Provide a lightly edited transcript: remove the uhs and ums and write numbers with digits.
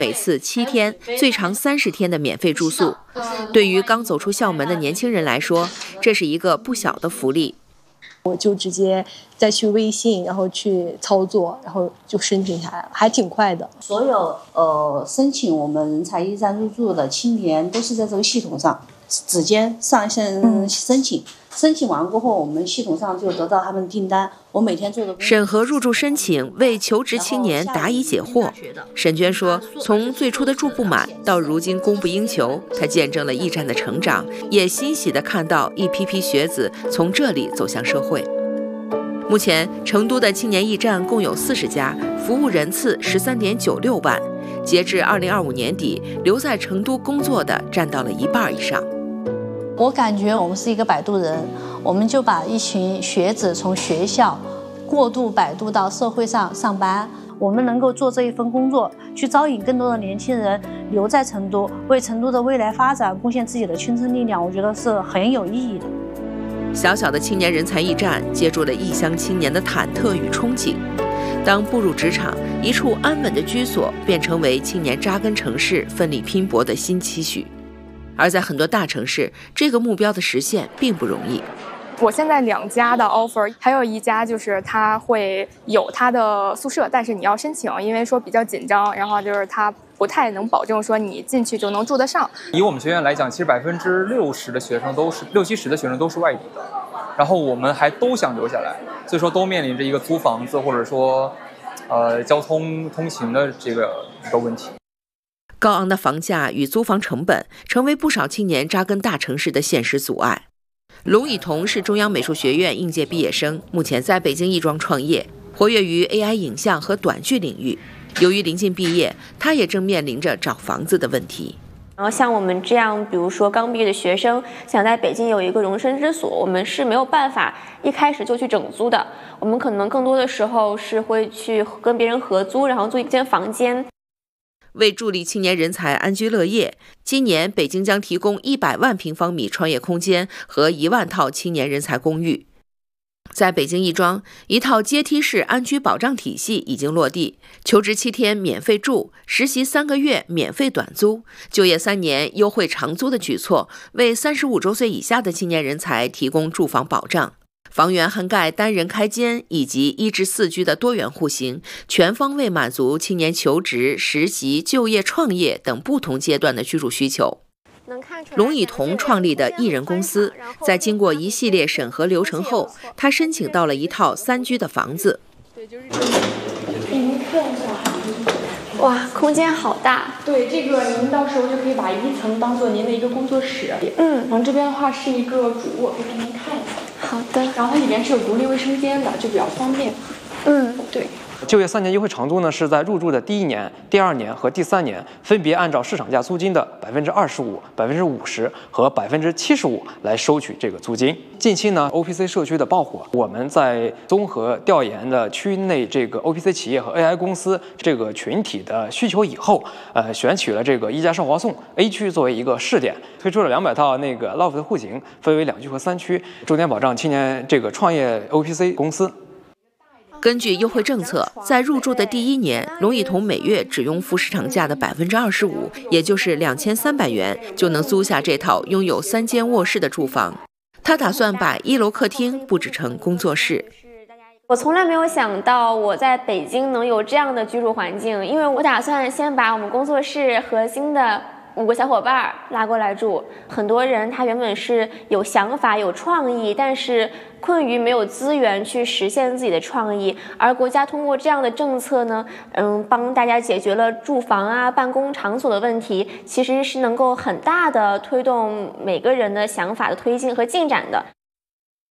每次7天，最长30天的免费住宿。对于刚走出校门的年轻人来说，这是一个不小的福利。 我就直接再去微信，然后去操作，然后就申请下来了，还挺快的。 所有申请我们人才驿站入住的青年都是在这个系统上直接上线申请。申请完过后，我们系统上就得到他们的订单。我每天做的审核入住申请，为求职青年答疑解惑。沈娟说，从最初的住不满到如今供不应求，她见证了驿站的成长，也欣喜地看到一批批学子从这里走向社会。目前，成都的青年驿站共有40家，服务人次13.96万。截至2025年底，留在成都工作的占到了1半以上。 我感觉我们是一个摆渡人，我们就把一群学子从学校过渡摆渡到社会上上班。我们能够做这一份工作，去招引更多的年轻人留在成都，为成都的未来发展贡献自己的青春力量，我觉得是很有意义的。 小小的青年人才驿站接住了异乡青年的忐忑与憧憬。当步入职场，一处安稳的居所便成为青年扎根城市、奋力拼搏的新期许。而在很多大城市，这个目标的实现并不容易。 我现在2家的 offer， 还有一家就是它会有它的宿舍，但是你要申请，因为说比较紧张，然后就是它不太能保证说你进去就能住得上。 以我们学院来讲，其实60%的学生都是60-70%的学生都是外地的，然后我们还都想留下来，所以说都面临着一个租房子或者说交通通勤的这个一个问题。 高昂的房价与租房成本成为不少青年扎根大城市的现实阻碍。龙以彤是中央美术学院应届毕业生，目前在北京亦庄创业，活跃于 AI 影像和短剧领域。由于临近毕业，他也正面临着找房子的问题。 然后像我们这样，比如说刚毕业的学生，想在北京有一个容身之所，我们是没有办法一开始就去整租的。我们可能更多的时候是会去跟别人合租，然后租一间房间。 为助力青年人才安居乐业，今年北京将提供100万平方米创业空间和1万套青年人才公寓。在北京亦庄，一套阶梯式安居保障体系已经落地，求职7天免费住，实习3个月免费短租，就业3年优惠长租的举措，为35周岁以下的青年人才提供住房保障。房源涵盖单人开间以及1至4居的多元户型，全方位满足青年求职、实习、就业、创业等不同阶段的居住需求。龙以彤创立的艺人公司，在经过一系列审核流程后，他申请到了一套3居的房子。 您看一下， 哇，空间好大。 对，这个您到时候就可以把1层当做您的一个工作室。然后这边的话是一个主卧，可以给您看一下。 好的。 然后它里面是有独立卫生间的，就比较方便。对。 就业3年优惠长租呢，是在入住的第1年、第2年和第3年，分别按照市场价租金的25%、50%和75%来收取这个租金。近期呢 ，OPC 社区的爆火，我们在综合调研的区内这个 OPC 企业和 AI 公司这个群体的需求以后，选取了这个一加少华颂 A 区作为一个试点，推出了200套那个 LOFT 的户型，分为2居和3区，重点保障青年这个创业 OPC 公司。 根据优惠政策，在入住的第1年，龙以彤每月只用付市场价的25%，也就是2300元，就能租下这套拥有3间卧室的住房。他打算把1楼客厅布置成工作室。 我从来没有想到我在北京能有这样的居住环境，因为我打算先把我们工作室核心的5个小伙伴拉过来住。很多人他原本是有想法有创意，但是困于没有资源去实现自己的创意，而国家通过这样的政策呢，帮大家解决了住房啊、办公场所的问题，其实是能够很大的推动每个人的想法的推进和进展的。